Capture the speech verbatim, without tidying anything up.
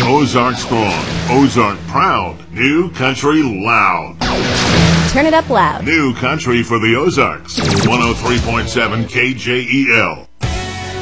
Ozark strong, Ozark proud, New Country loud. Turn it up loud. New Country for the Ozarks. one oh three point seven K J E L.